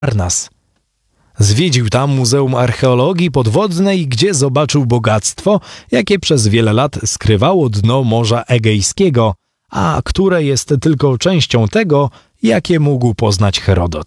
Halikarnas. Zwiedził tam Muzeum Archeologii Podwodnej, gdzie zobaczył bogactwo, jakie przez wiele lat skrywało dno Morza Egejskiego, a które jest tylko częścią tego, jakie mógł poznać Herodot.